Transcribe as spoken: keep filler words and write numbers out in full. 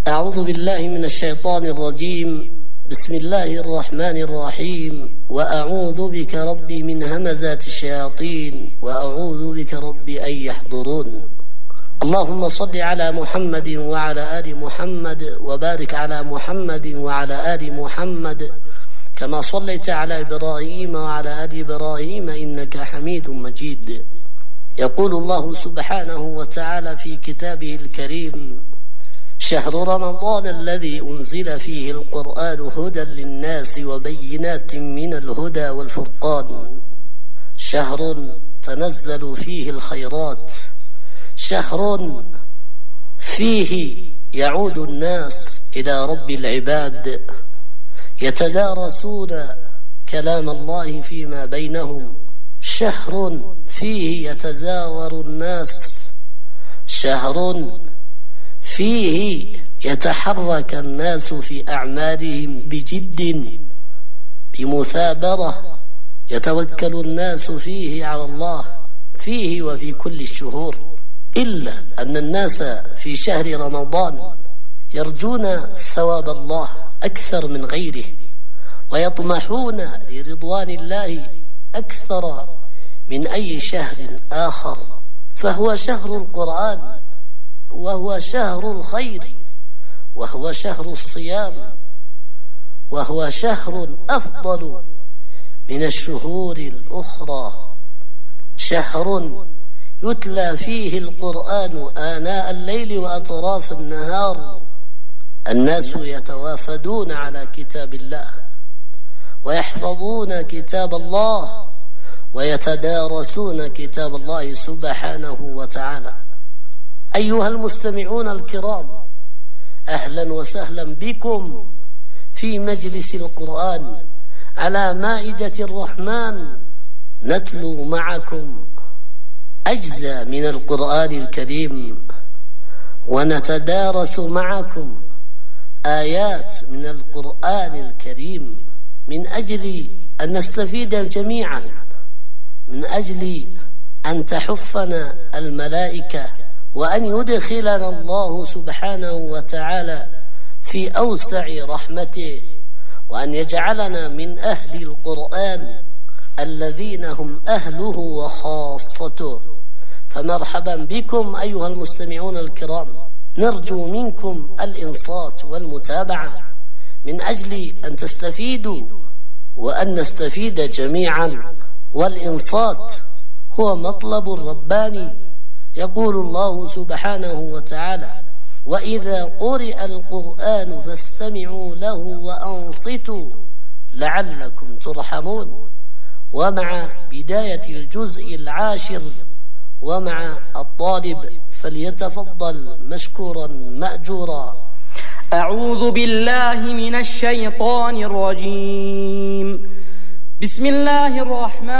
أعوذ بالله من الشيطان الرجيم. بسم الله الرحمن الرحيم. وأعوذ بك ربي من همزات الشياطين وأعوذ بك ربي أن يحضرون. اللهم صل على محمد وعلى آل محمد وبارك على محمد وعلى آل محمد كما صليت على إبراهيم وعلى آل إبراهيم إنك حميد مجيد. يقول الله سبحانه وتعالى في كتابه الكريم: شهر رمضان الذي أنزل فيه القرآن هدى للناس وبينات من الهدى والفرقان، شهر تنزل فيه الخيرات، شهر فيه يعود الناس إلى رب العباد، يتدارسون كلام الله فيما بينهم، شهر فيه يتزاور الناس، شهر فيه يتحرك الناس في أعمالهم بجد بمثابرة، يتوكل الناس فيه على الله فيه وفي كل الشهور، إلا أن الناس في شهر رمضان يرجون ثواب الله أكثر من غيره، ويطمحون لرضوان الله أكثر من أي شهر آخر، فهو شهر القرآن، وهو شهر الخير، وهو شهر الصيام، وهو شهر أفضل من الشهور الأخرى، شهر يتلى فيه القرآن آناء الليل وأطراف النهار، الناس يتوافدون على كتاب الله ويحفظون كتاب الله ويتدارسون كتاب الله سبحانه وتعالى. أيها المستمعون الكرام، أهلا وسهلا بكم في مجلس القرآن على مائدة الرحمن، نتلو معكم أجزاء من القرآن الكريم ونتدارس معكم آيات من القرآن الكريم من أجل أن نستفيد جميعا، من أجل أن تحفنا الملائكة وأن يدخلنا الله سبحانه وتعالى في أوسع رحمته، وأن يجعلنا من أهل القرآن الذين هم أهله وخاصته. فمرحبا بكم أيها المستمعون الكرام، نرجو منكم الإنصات والمتابعة من أجل أن تستفيدوا وأن نستفيد جميعا، والإنصات هو مطلب رباني. يقول الله سبحانه وتعالى: وإذا قرئ القرآن فاستمعوا له وأنصتوا لعلكم ترحمون. ومع بداية الجزء العاشر ومع الطالب فليتفضل مشكورا مأجورا. أعوذ بالله من الشيطان الرجيم. بسم الله الرحمن